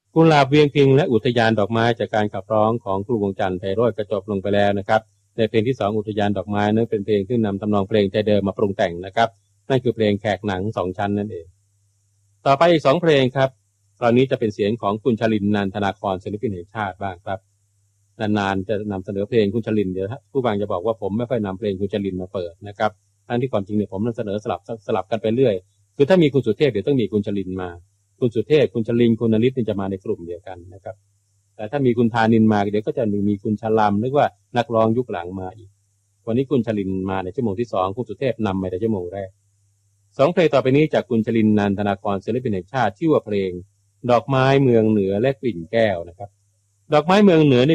กุหลาบเวียงพิงและอุทยานดอกไม้จากการขับร้องของครูวงจันทร์ไพโรจน์ก็จบลงไปแล้วนะครับในเพลงที่2อุทยานดอกไม้นั้นเป็นเพลงที่นำทำนองเพลงใจเดิมมาปรุงแต่งนะครับนั่นคือเพลงแขกหนัง2ชั้นนั่นเองต่อไปอีก2เพลงครับคราวนี้จะเป็นเสียงของคุณชลินนันทนาครศิลปินแห่งชาติบ้างครับนานๆจะนำเสนอเพลงคุณชลินเดี๋ยวผู้ฟังจะบอกว่าผมไม่ค่อยนำเพลงคุณชลินมาเปิดนะครับทั้งที่ความจริงเนี่ยผมนำเสนอสลับกันไปเรื่อยคือถ้ามีคุณสุเทพเดี๋ยวต้องมีคุณชลินมาคุณสุเทพคุณชลินคุณนฤทธิ์จะมาในกลุ่มเดียวกันนะครับแต่ถ้ามีคุณธานินมาเดี๋ยวก็จะมีคุณชลัมหรือว่านักร้องยุคหลังมาอีกวันนี้คุณชลินมาในชั่วโมงที่2คุณสุเทพนำมาในชั่วโมงแรก2เพลงต่อไปนี้จากคุณชลินนันทนาครศิลปินแห่งชาติชื่อว่าเพลงดอกไม้เมืองเหนือและกลิ่นแก้วนะครับดอกไม้เมืองเหนือ